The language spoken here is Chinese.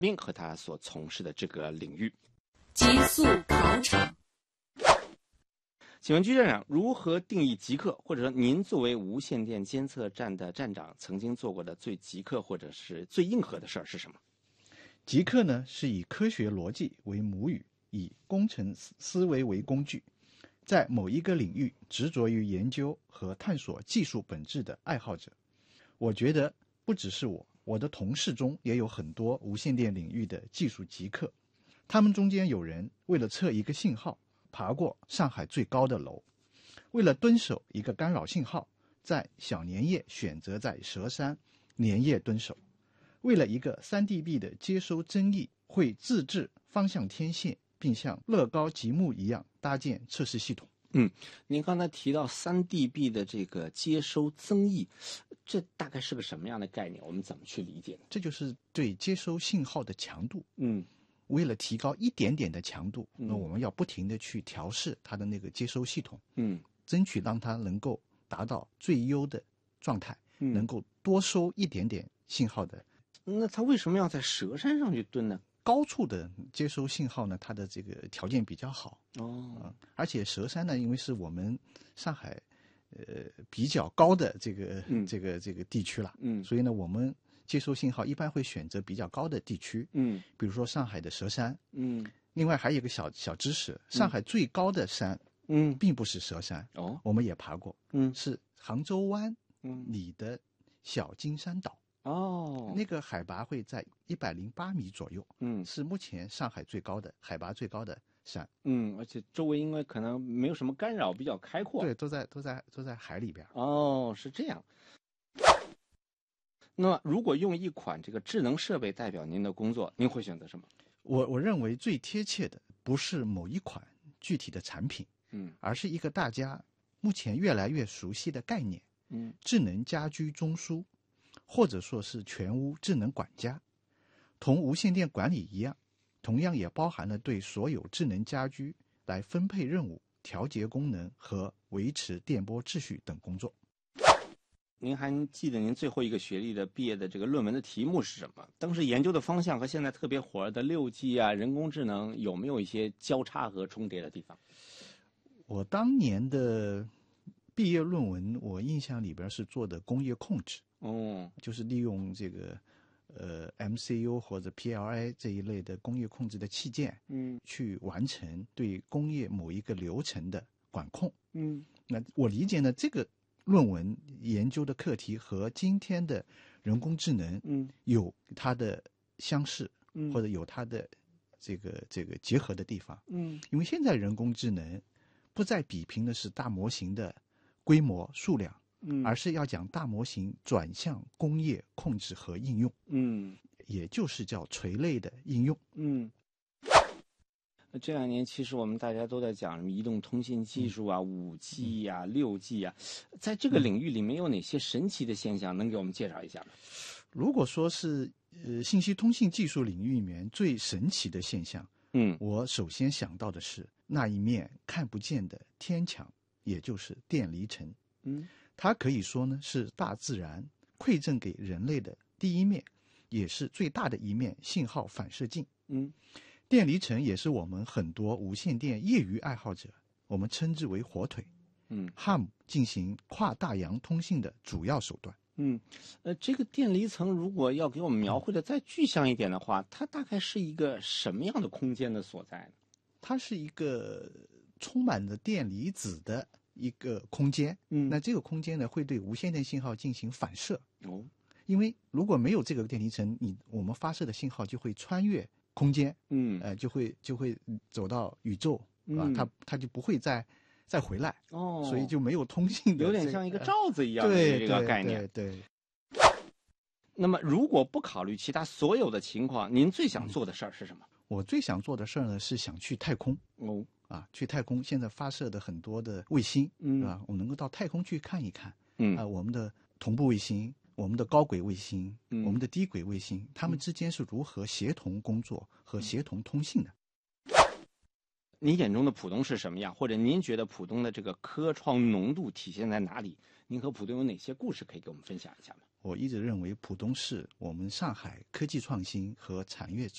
宾和他所从事的这个领域。 极速考场。 请问居站长，如何定义极客？或者说，您作为无线电监测站的站长，曾经做过的最极客或者是最硬核的事儿是什么？ 极客呢，是以科学逻辑为母语，以工程思维为工具，在某一个领域执着于研究和探索技术本质的爱好者。我觉得不只是我的同事中也有很多无线电领域的技术极客，他们中间有人为了测一个信号，爬过上海最高的楼；为了蹲守一个干扰信号，在小年夜选择在佘山连夜蹲守；为了一个 3dB 的接收增益，会自制方向天线，并像乐高积木一样搭建测试系统。 您刚才提到 3dB 的这个接收增益，这大概是个什么样的概念？我们怎么去理解呢？ 这就是对接收信号的强度。 嗯为了提高一点点的强度，那我们要不停地去调试它的那个接收系统，争取让它能够达到最优的状态，能够多收一点点信号的。 那他为什么要在佘山上去蹲呢？ 高处的接收信号呢，它的这个条件比较好而且佘山呢，因为是我们上海比较高的这个地区了，所以呢，我们接收信号一般会选择比较高的地区，比如说上海的佘山，另外还有一个小知识，上海最高的山，并不是佘山，我们也爬过，是杭州湾里的小金山岛，那个海拔会在108米左右，是目前上海海拔最高的山， 而且周围因为可能没有什么干扰，比较开阔， 对，都在海里边。 是这样。那么，如果用一款这个智能设备代表您的工作，您会选择什么？ 我认为最贴切的不是某一款具体的产品，而是一个大家目前越来越熟悉的概念，智能家居中枢，或者说是全屋智能管家，同无线电管理一样，同样也包含了对所有智能家居来分配任务、调节功能和维持电波秩序等工作。 您还记得您最后一个学历的毕业的这个论文的题目是什么？当时研究的方向和现在特别火的6G 啊、人工智能有没有一些交叉和重叠的地方？ 我当年的毕业论文，我印象里边是做的工业控制，就是利用这个MCU 或者 PLI 这一类的工业控制的器件，去完成对工业某一个流程的管控。那我理解呢，这个论文研究的课题和今天的人工智能，有它的相似，或者有它的这个结合的地方。因为现在人工智能不再比拼的是大模型的规模数量，而是要讲大模型转向工业控制和应用，也就是叫垂类的应用。 这2年其实我们大家都在讲什么移动通信技术啊、5G 啊、6G 啊，在这个领域里面有哪些神奇的现象，能给我们介绍一下吗？ 如果说是信息通信技术领域里面最神奇的现象，我首先想到的是那一面看不见的天墙，也就是电离层。它可以说呢是大自然馈赠给人类的第一面，也是最大的一面信号反射镜。电离层也是我们很多无线电业余爱好者，我们称之为火腿，ham 进行跨大洋通信的主要手段。 这个电离层如果要给我们描绘的再具象一点的话，它大概是一个什么样的空间的所在呢？ 它是一个充满了电离子的一个空间。那这个空间呢，会对无线电信号进行反射。因为如果没有这个电离层，我们发射的信号就会穿越空间，就会走到宇宙，它就不会再回来，所以就没有通信的， 有点像一个罩子一样的这个概念。 对。 那么，如果不考虑其他所有的情况，您最想做的事儿是什么？ 我最想做的事儿呢，是想去太空。去太空，现在发射的很多的卫星，是吧？我们能够到太空去看一看，我们的同步卫星、我们的高轨卫星、我们的低轨卫星，它们之间是如何协同工作和协同通信的。 您眼中的浦东是什么样？或者您觉得浦东的这个科创浓度体现在哪里？您和浦东有哪些故事可以给我们分享一下吗？ 我一直认为浦东是我们上海科技创新和产业